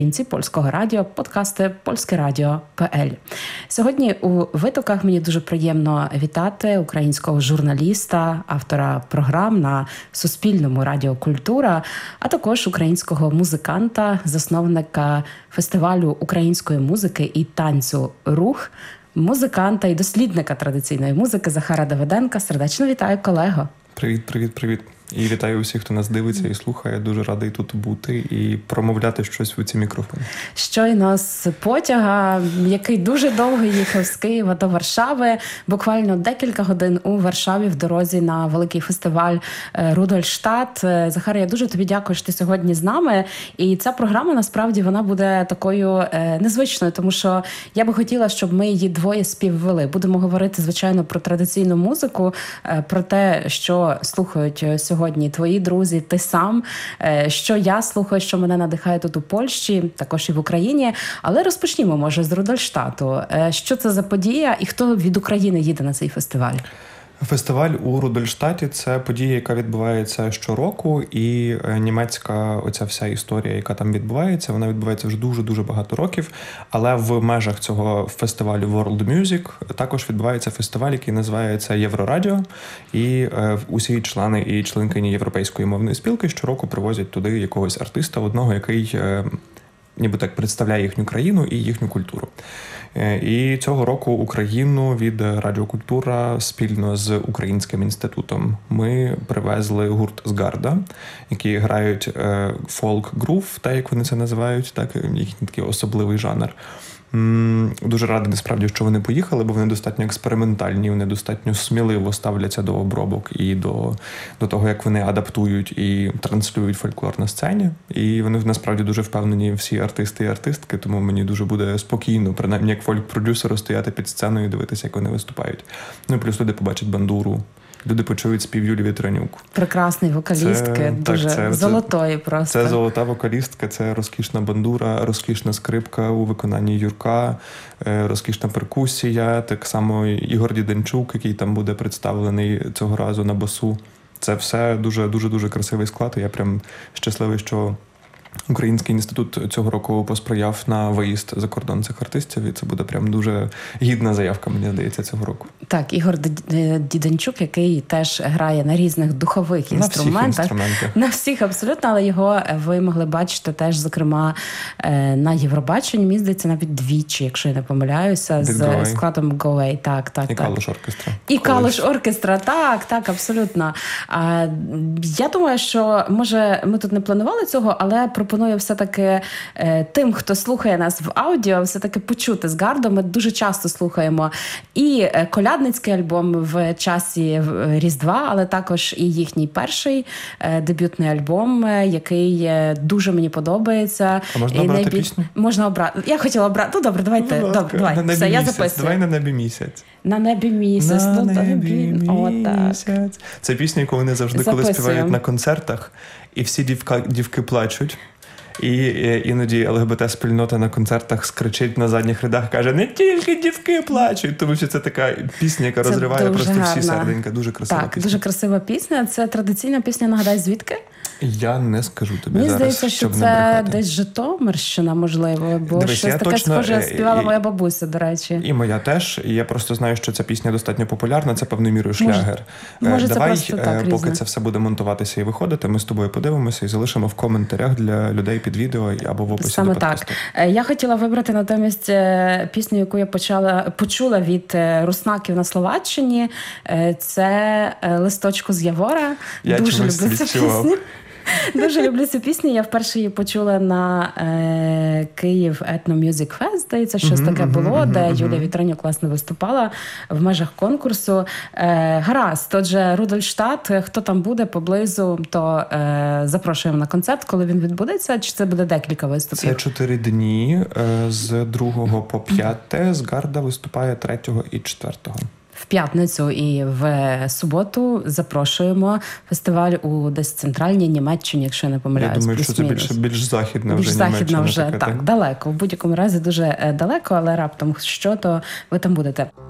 Польського радіо, подкасти Польське Радіо.пл. Сьогодні у витоках мені дуже приємно вітати українського журналіста, автора програм на Суспільному радіо Культура, а також українського музиканта, засновника фестивалю української музики і танцю «Рух», музиканта і дослідника традиційної музики Захара Давиденка. Сердечно вітаю, колего. Привіт. І вітаю усіх, хто нас дивиться і слухає. Дуже радий тут бути і промовляти щось у ці мікрофони. Щойно з потяга, який дуже довго їхав з Києва до Варшави, буквально декілька годин у Варшаві в дорозі на великий фестиваль Рудольштат. Захар, я дуже тобі дякую, що ти сьогодні з нами. І ця програма, насправді, вона буде такою незвичною, тому що я би хотіла, щоб ми її двоє співвели. Будемо говорити, звичайно, про традиційну музику, про те, що слухають сьогодні твої друзі, ти сам, що я слухаю, що мене надихає тут у Польщі, також і в Україні. Але розпочнімо, може, з Рудольштату. Що це за подія і хто від України їде на цей фестиваль? Фестиваль у Рудольштаті – це подія, яка відбувається щороку, і німецька оця вся історія, яка там відбувається, вона відбувається вже дуже-дуже багато років, але в межах цього фестивалю World Music також відбувається фестиваль, який називається Єврорадіо, і усі члени і членкині Європейської мовної спілки щороку привозять туди якогось артиста, одного, який ніби так представляє їхню країну і їхню культуру. І цього року Україну від Радіо Культура спільно з Українським інститутом ми привезли гурт «Згарда», які грають фолк-грув, так як вони це називають, так їхній такий особливий жанр. Дуже радий, насправді, що вони поїхали, бо вони достатньо експериментальні, вони достатньо сміливо ставляться до обробок і до того, як вони адаптують і транслюють фольклор на сцені. І вони, насправді, дуже впевнені всі артисти і артистки, тому мені дуже буде спокійно, принаймні, як фольк-продюсеру, стояти під сценою і дивитися, як вони виступають. Ну і плюс люди побачать бандуру. Люди почують спів Юлії Вітренюк. Прекрасний вокалістки, дуже золотої просто. Це золота вокалістка, це розкішна бандура, розкішна скрипка у виконанні Юрка, розкішна перкусія, так само Ігор Діденчук, який там буде представлений цього разу на басу. Це все дуже красивий склад, і я прям щасливий, що Український інститут цього року посприяв на виїзд за кордон цих артистів, і це буде прям дуже гідна заявка, мені здається, цього року. Так, Ігор Діденчук, який теж грає на різних духових інструментах. На всіх абсолютно, але його ви могли бачити теж, зокрема, на Євробаченні, мені здається, навіть двічі, якщо я не помиляюся, з складом Go Away. Так. І Калуш оркестра. І Калуш оркестра, так, абсолютно. Я думаю, що, може, ми тут не планували цього, але пропоную все-таки тим, хто слухає нас в аудіо, все-таки почути «Згарду». Ми дуже часто слухаємо і колядницький альбом в часі Різдва, але також і їхній перший дебютний альбом, який дуже мені подобається. А можна обрати пісню? Можна обрати. Я хотіла обрати. Ну, добре, давай. Все, я записую. Давай «На небі місяць». «На небі місяць». На небі місяць. Це пісня, яку вони завжди, коли співають на концертах, і всі дівки плачуть. І іноді ЛГБТ-спільнота на концертах скричить на задніх рядах, каже, не тільки дівки плачуть, тому що це така пісня, яка розриває просто гарна. Всі серденька. Дуже красива пісня. Так, дуже красива пісня. Це традиційна пісня, нагадай, звідки? Я не скажу тобі Мені зараз, здається, що це десь Житомирщина, можливо, бо дивись, щось таке схоже співала моя бабуся, до речі. І моя теж. І я просто знаю, що ця пісня достатньо популярна, це певною мірою шлягер. Може, давай, це так, поки різне. це все буде монтуватися і виходити, ми з тобою подивимося і залишимо в коментарях для людей під відео або в описі саме до подкасту. Так. Я хотіла вибрати натомість пісню, яку я почула від Руснаків на Словаччині. Це «Листочку з Явора». Я дуже люблю цю пісню. Дуже люблю цю пісню. Я вперше її почула на Київ Ethno Music Fest, здається, щось таке було, де Юлія Вітренюк, власне, виступала в межах конкурсу. Гаразд, отже, Рудольштат, хто там буде поблизу, то запрошуємо на концерт, коли він відбудеться, чи це буде декілька виступів? Це 4 дні, з 2 по 5. «Згарда» виступає 3 і 4. В п'ятницю і в суботу запрошуємо фестиваль у десь центральній Німеччині, якщо я не помиляюсь. Я думаю, що це більш західна вже Німеччина. Західна вже, так, далеко. В будь-якому разі дуже далеко, але раптом що, то ви там будете.